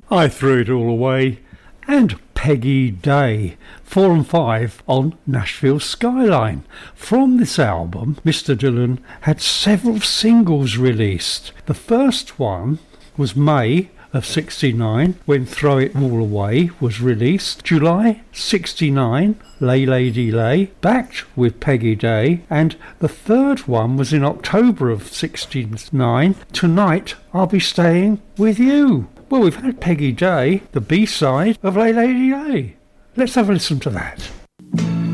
I Threw It All Away, and Peggy Day, 4 and 5 on Nashville Skyline. From this album, Mr. Dylan had several singles released. The first one was May of 69, when Throw It All Away was released. July 69, Lay Lady Lay, backed with Peggy Day. And the third one was in October of 69, Tonight I'll Be Staying With You. Well, we've had Peggy Day, the B-side of Lay Lady Lay. Let's have a listen to that.